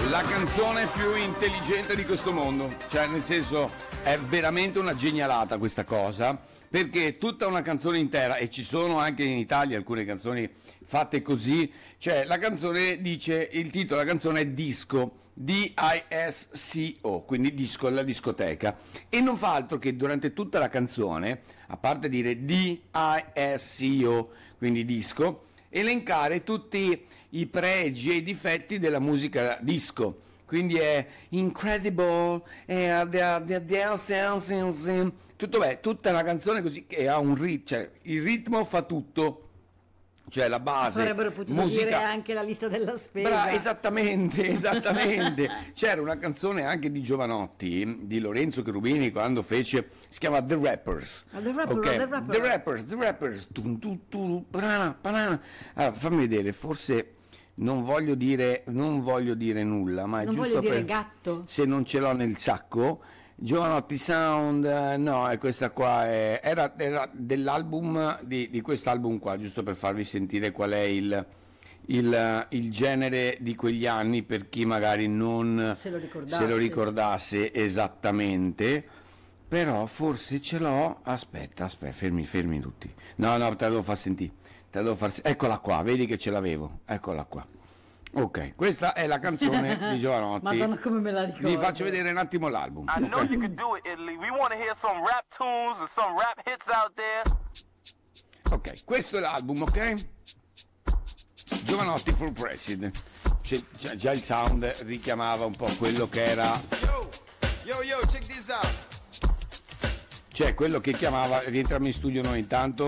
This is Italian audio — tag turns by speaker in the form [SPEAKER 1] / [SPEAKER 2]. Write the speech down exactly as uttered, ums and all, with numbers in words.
[SPEAKER 1] La canzone più intelligente di questo mondo, cioè nel senso è veramente una genialata questa cosa, perché tutta una canzone intera, e ci sono anche in Italia alcune canzoni fatte così, cioè la canzone dice, il titolo della canzone è Disco, D I S C O, quindi disco, la discoteca, e non fa altro che durante tutta la canzone, a parte dire D I S C O, quindi disco, elencare tutti i pregi e i difetti della musica disco. Quindi è incredible, è tutto beh, tutta la canzone così che ha un ritmo, cioè il ritmo fa tutto. Cioè la base,
[SPEAKER 2] avrebbero potuto
[SPEAKER 1] musica,
[SPEAKER 2] dire anche la lista della spesa.
[SPEAKER 1] Bra- esattamente, esattamente. C'era una canzone anche di Jovanotti, di Lorenzo Cherubini, quando fece, si chiama The Rappers.
[SPEAKER 2] Oh, The Rapper,
[SPEAKER 1] okay.
[SPEAKER 2] The Rapper.
[SPEAKER 1] The Rappers, The Rappers. Tum, tum, tum, banana, banana. Allora, fammi vedere, forse non voglio dire, non voglio dire nulla, ma è
[SPEAKER 2] non
[SPEAKER 1] giusto
[SPEAKER 2] voglio dire
[SPEAKER 1] per,
[SPEAKER 2] gatto.
[SPEAKER 1] se non ce l'ho nel sacco. Jovanotti Sound, no, è questa qua, è, era, era dell'album, di, di quest'album qua, giusto per farvi sentire qual è il, il, il genere di quegli anni, per chi magari non
[SPEAKER 2] se lo ricordasse,
[SPEAKER 1] se lo ricordasse esattamente, però forse ce l'ho, aspetta, aspetta, fermi, fermi tutti, no, no, te la devo far sentire, te la devo far sentire, eccola qua, vedi che ce l'avevo, eccola qua. Ok, questa è la canzone di Jovanotti.
[SPEAKER 2] Madonna, come me la ricordo.
[SPEAKER 1] Vi faccio vedere un attimo l'album.
[SPEAKER 3] I know
[SPEAKER 1] Okay.
[SPEAKER 3] you can do it, Italy. We want to hear some rap tunes and some rap hits out there.
[SPEAKER 1] Ok, questo è l'album, ok? Jovanotti for President. C'è, già, già il sound richiamava un po' quello che era.
[SPEAKER 4] Yo, yo, yo, check this out.
[SPEAKER 1] Cioè quello che chiamava, rientriamo in studio noi intanto.